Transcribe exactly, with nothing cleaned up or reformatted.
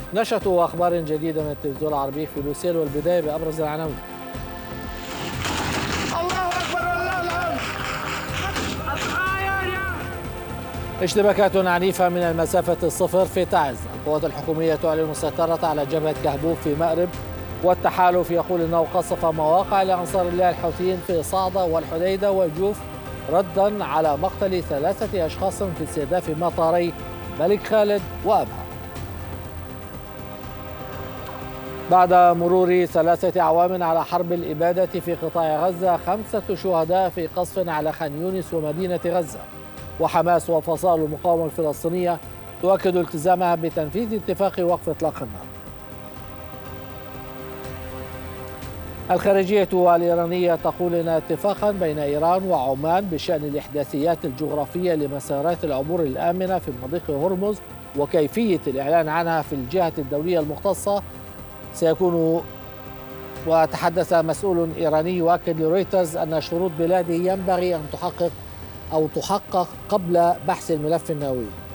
نشرة أخبار جديدة من التلفزيون العربي في لوسيل، والبداية بأبرز العناوين. الله أكبر والله العظيم. اشتباكات عنيفة من المسافة الصفر في تعز. القوات الحكومية تعلن السيطرة على جبهة كهبوب في مأرب، والتحالف يقول أنه قصف مواقع لأنصار الله الحوثيين في صعدة والحديدة والجوف ردا على مقتل ثلاثة أشخاص في استهداف مطاري ملك خالد وأبها. بعد مرور ثلاثة أعوام على حرب الإبادة في قطاع غزة، خمسة شهداء في قصف على خان يونس ومدينة غزة. وحماس وفصائل المقاومة الفلسطينية تؤكد التزامها بتنفيذ اتفاق وقف إطلاق النار. الخارجية الإيرانية تقول إن اتفاقا بين إيران وعمان بشأن الإحداثيات الجغرافية لمسارات العبور الآمنة في مضيق هرمز وكيفية الإعلان عنها في الجهة الدولية المختصة سيكون. وتحدث مسؤول إيراني يؤكد لرويترز أن شروط بلاده ينبغي أن تحقق أو تحقق قبل بحث الملف النووي.